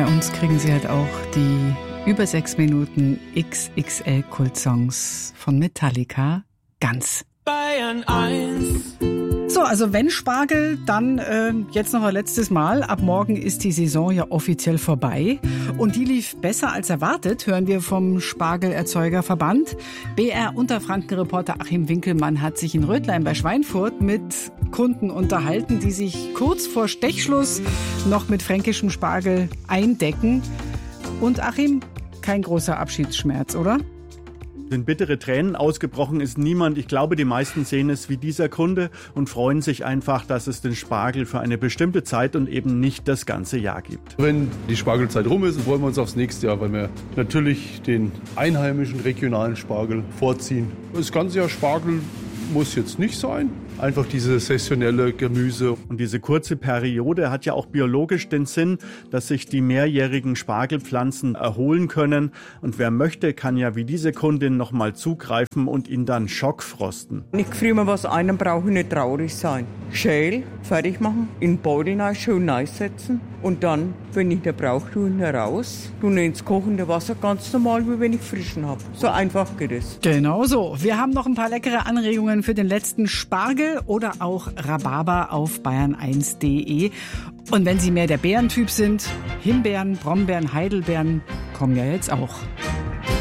Bei uns kriegen Sie halt auch die über 6 Minuten XXL-Kultsongs von Metallica ganz. Bayern 1. So, also wenn Spargel, dann jetzt noch ein letztes Mal. Ab morgen ist die Saison ja offiziell vorbei. Und die lief besser als erwartet, hören wir vom Spargelerzeugerverband. BR-Unterfranken-Reporter Achim Winkelmann hat sich in Rötlein bei Schweinfurt mit Kunden unterhalten, die sich kurz vor Stechschluss noch mit fränkischem Spargel eindecken. Und Achim, kein großer Abschiedsschmerz, oder? Sind bittere Tränen ausgebrochen ist niemand. Ich glaube, die meisten sehen es wie dieser Kunde und freuen sich einfach, dass es den Spargel für eine bestimmte Zeit und eben nicht das ganze Jahr gibt. Wenn die Spargelzeit rum ist, freuen wir uns aufs nächste Jahr, weil wir natürlich den einheimischen regionalen Spargel vorziehen. Das ganze Jahr Spargel muss jetzt nicht sein. Einfach dieses saisonelle Gemüse. Und diese kurze Periode hat ja auch biologisch den Sinn, dass sich die mehrjährigen Spargelpflanzen erholen können. Und wer möchte, kann ja wie diese Kundin nochmal zugreifen und ihn dann schockfrosten. Ich friere mir was ein, dann brauche ich nicht traurig sein. Schäl, fertig machen, in den Beutel rein, schön setzen und dann, wenn ich den brauche, tue ich ihn raus, tue ihn ins kochende Wasser, ganz normal, wie wenn ich frischen habe. So einfach geht es. Genau so. Wir haben noch ein paar leckere Anregungen für den letzten Spargel oder auch Rhabarber auf bayern1.de. Und wenn Sie mehr der Beerentyp sind, Himbeeren, Brombeeren, Heidelbeeren kommen ja jetzt auch.